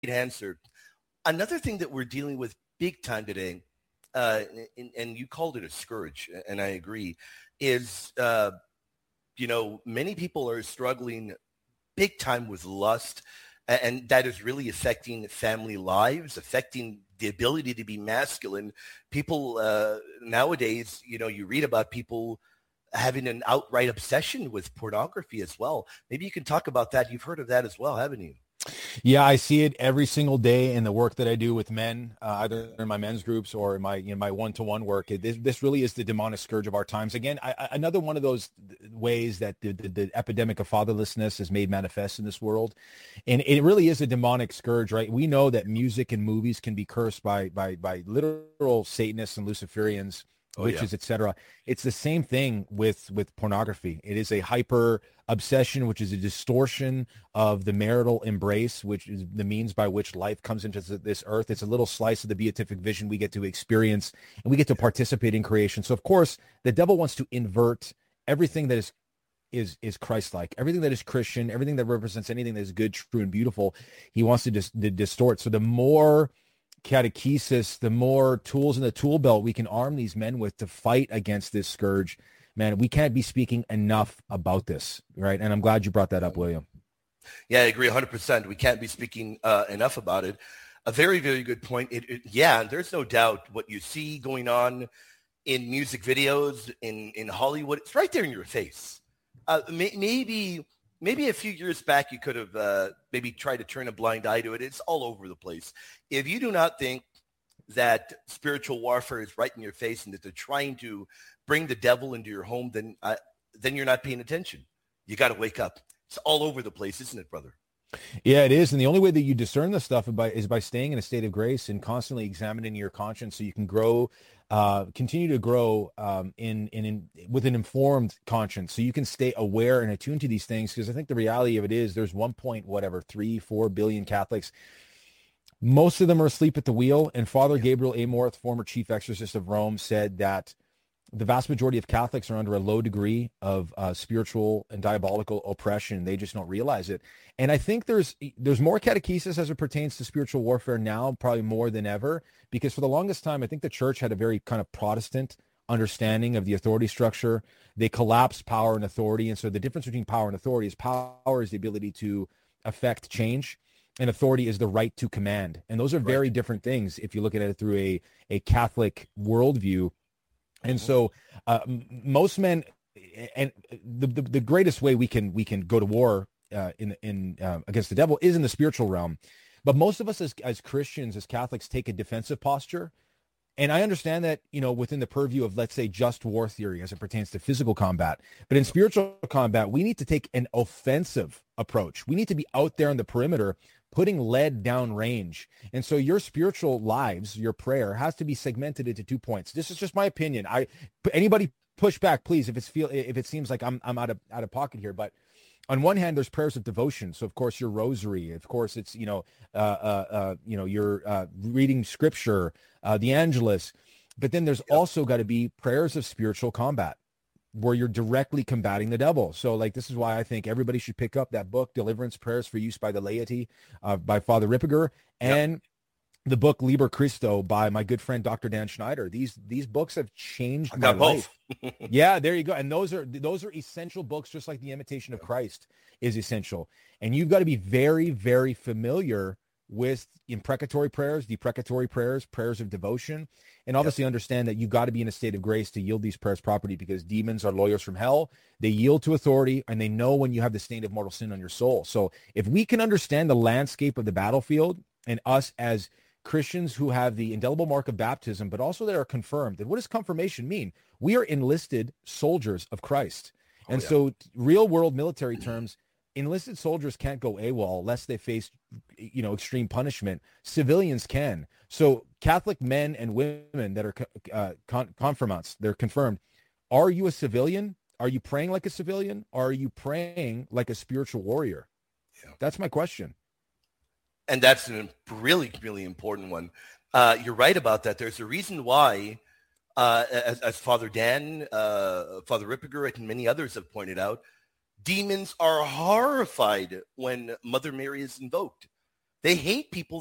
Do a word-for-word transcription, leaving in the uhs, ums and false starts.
answer. Another thing that we're dealing with big time today, uh, and, and you called it a scourge, and I agree, is, uh, you know, many people are struggling big time with lust, and that is really affecting family lives, affecting the ability to be masculine. People uh, nowadays, you know, you read about people having an outright obsession with pornography as well. Maybe you can talk about that. You've heard of that as well, haven't you? Yeah, I see it every single day in the work that I do with men, uh, either in my men's groups or in my in my one-to-one work. It, this, this really is the demonic scourge of our times. Again, I, I, another one of those ways that the, the, the epidemic of fatherlessness is made manifest in this world, and it really is a demonic scourge, right? We know that music and movies can be cursed by by by literal Satanists and Luciferians, Oh, yeah. witches, et cetera. It's the same thing with with pornography. It is a hyper obsession, which is a distortion of the marital embrace, which is the means by which life comes into this earth. It's a little slice of the beatific vision we get to experience, and we get to participate in creation. So, of course, the devil wants to invert everything that is is is Christ-like, everything that is Christian, everything that represents anything that is good, true, and beautiful. He wants to, dis- to distort. So the more catechesis, the more tools in the tool belt we can arm these men with to fight against this scourge, man, we can't be speaking enough about this, right? And I'm glad you brought that up, William. Yeah, I agree one hundred percent. We can't be speaking uh, enough about it. A very, very good point. It, it, yeah, there's no doubt what you see going on in music videos, in, in Hollywood, it's right there in your face. Uh, may, maybe maybe a few years back you could have uh, maybe tried to turn a blind eye to it. It's all over the place. If you do not think that spiritual warfare is right in your face and that they're trying to bring the devil into your home, then uh, then you're not paying attention. You got to wake up. It's all over the place, isn't it, brother? Yeah, it is. And the only way that you discern this stuff is by, is by staying in a state of grace and constantly examining your conscience so you can grow, uh, continue to grow um, in, in, in with an informed conscience so you can stay aware and attuned to these things. Because I think the reality of it is there's one point, whatever, three, four billion Catholics. Most of them are asleep at the wheel. And Father Gabriel Amorth, former chief exorcist of Rome, said that the vast majority of Catholics are under a low degree of uh, spiritual and diabolical oppression. They just don't realize it. And I think there's there's more catechesis as it pertains to spiritual warfare now, probably more than ever, because for the longest time, I think the church had a very kind of Protestant understanding of the authority structure. They collapsed power and authority. And so the difference between power and authority is power is the ability to affect change, and authority is the right to command. And those are very right. different things if you look at it through a, a Catholic worldview. And so uh, most men, and the, the the greatest way we can we can go to war uh, in in uh, against the devil is in the spiritual realm. But most of us as as Christians, as Catholics, take a defensive posture. And I understand that, you know, within the purview of, let's say, just war theory as it pertains to physical combat. But in spiritual combat, we need to take an offensive approach. We need to be out there on the perimeter, putting lead down range. And so your spiritual lives, your prayer has to be segmented into two points. This is just my opinion. I anybody push back, please, if it's feel if it seems like I'm I'm out of out of pocket here. But on one hand, there's prayers of devotion. So of course your rosary, of course it's, you know, uh, uh, uh you know, you're uh, reading scripture, uh, the Angelus. But then there's also got to be prayers of spiritual combat, where you're directly combating the devil. So like, this is why I think everybody should pick up that book, Deliverance Prayers for Use by the Laity, uh, by Father Ripperger, and yep. the book Liber Christo by my good friend, Doctor Dan Schneider. These, these books have changed I my got life. both. Yeah, there you go. And those are, those are essential books, just like the Imitation of Christ is essential. And you've got to be very, very familiar with imprecatory prayers, deprecatory prayers, prayers of devotion, and obviously yep. understand that you've got to be in a state of grace to yield these prayers properly, because demons are lawyers from hell. They yield to authority, and they know when you have the stain of mortal sin on your soul. So if we can understand the landscape of the battlefield, and us as Christians who have the indelible mark of baptism, but also that are confirmed. And what does confirmation mean? We are enlisted soldiers of Christ. Oh, and yeah. so real world military terms, enlisted soldiers can't go AWOL lest they face, you know, extreme punishment. Civilians can. So Catholic men and women that are uh, con- confirmants, they're confirmed. Are you a civilian? Are you praying like a civilian? Or are you praying like a spiritual warrior? Yeah. That's my question. And that's a really, really important one. Uh, you're right about that. There's a reason why, uh, as, as Father Dan, uh, Father Ripperger, and many others have pointed out, demons are horrified when Mother Mary is invoked. They hate people